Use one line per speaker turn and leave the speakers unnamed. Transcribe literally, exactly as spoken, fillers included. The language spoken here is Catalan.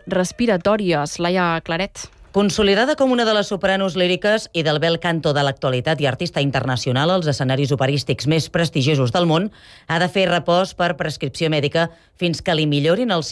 respiratòries. Laia Claret.
Consolidada com una de les sopranos líriques i del bel canto de l'actualitat i artista internacional als escenaris operístics més prestigiosos del món, ha de fer repòs per prescripció mèdica fins que li millorin els